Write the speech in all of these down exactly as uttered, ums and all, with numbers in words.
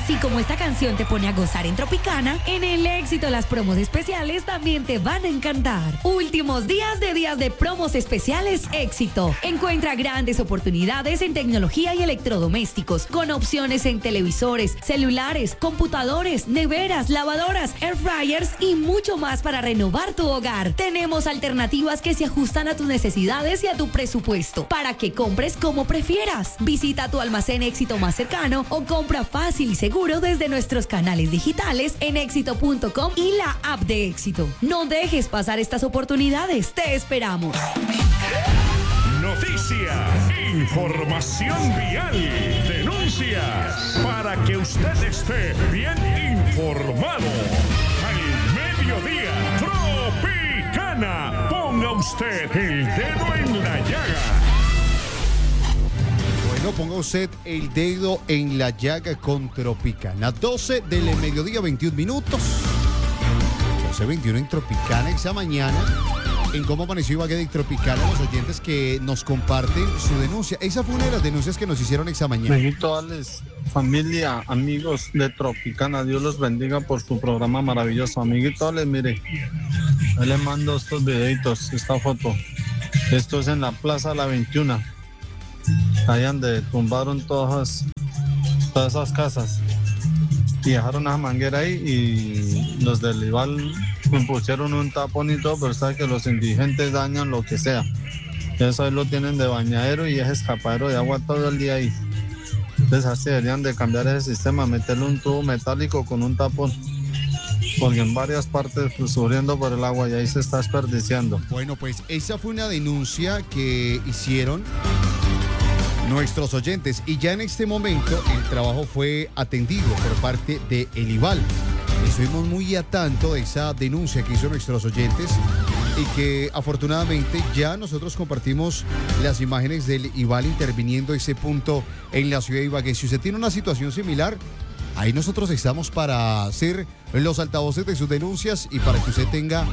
Así como esta canción te pone a gozar en Tropicana, en el Éxito las promos especiales también te van a encantar. Últimos días de días de promos especiales Éxito. Encuentra grandes oportunidades en tecnología y electrodomésticos, con opciones en televisores, celulares, computadores, neveras, lavadoras, air fryers y mucho más para renovar tu hogar. Tenemos alternativas que se ajustan a tus necesidades y a tu presupuesto, para que compres como prefieras. Visita tu almacén Éxito más cercano o compra fácil y seguro desde nuestros canales digitales en éxito punto com y la app de Éxito. No dejes pasar estas oportunidades. Te esperamos. Noticias, información vial, denuncias, para que usted esté bien informado. Al mediodía, Tropicana, ponga usted el dedo en la llaga. Bueno, ponga usted el dedo en la llaga con Tropicana. doce del mediodía, veintiún minutos. doce veintiuno en Tropicana esa mañana. En Cómo Amaneció Ibagué de Tropicana, los oyentes que nos comparten su denuncia. Esa fue una de las denuncias que nos hicieron esa mañana. Amiguito Alex, familia, amigos de Tropicana, Dios los bendiga por su programa maravilloso. Amiguito Alex, mire, ahí le mando estos videitos, esta foto. Esto es en la Plaza La veintiuno, allá donde tumbaron todas, todas esas casas y dejaron una manguera ahí, y los del Ival impusieron un tapón y todo, pero sabe que los indigentes dañan lo que sea. Eso ahí lo tienen de bañadero y es escapadero de agua todo el día ahí. Entonces así deberían de cambiar ese sistema, meterle un tubo metálico con un tapón, porque en varias partes pues, sufriendo por el agua y ahí se está desperdiciando. Bueno, pues esa fue una denuncia que hicieron nuestros oyentes, y ya en este momento el trabajo fue atendido por parte de el Ival. Estuvimos muy a tanto de esa denuncia que hizo nuestros oyentes, y que afortunadamente ya nosotros compartimos las imágenes del Ival interviniendo ese punto en la ciudad de Ibagué. Si usted tiene una situación similar, ahí nosotros estamos para ser los altavoces de sus denuncias y para que usted tenga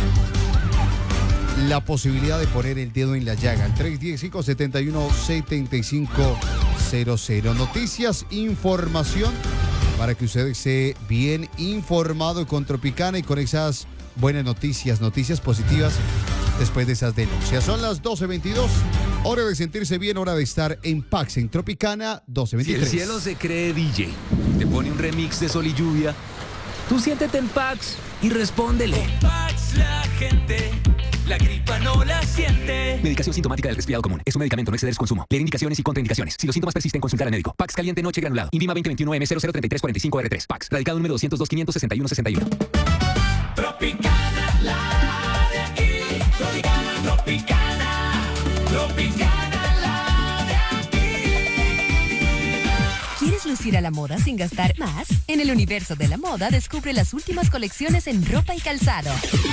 la posibilidad de poner el dedo en la llaga. El tres uno cero, cinco siete uno, siete cinco cero cero. Noticias, información, para que usted esté bien informado con Tropicana y con esas buenas noticias, noticias positivas después de esas denuncias. Son las doce veintidós, hora de sentirse bien, hora de estar en Pax en Tropicana doce veintitrés. Si el cielo se cree D J, te pone un remix de Sol y Lluvia, tú siéntete en Pax y respóndele. En Pax la gente, la gripa no la siente. Medicación sintomática del resfriado común. Es un medicamento, no exceder su consumo. Leer indicaciones y contraindicaciones. Si los síntomas persisten, consultar al médico. Pax caliente noche granulado. Invima veinte veintiuno M cero cero treinta y tres cuarenta y cinco R tres. Pax. Radicado número doscientos dos, quinientos sesenta y uno, sesenta y uno. Tropicana, la de aquí. Tropicana, Tropicana. Tropicana, la de aquí. ¿Quieres lucir a la moda sin gastar más? En el universo de la moda, descubre las últimas colecciones en ropa y calzado.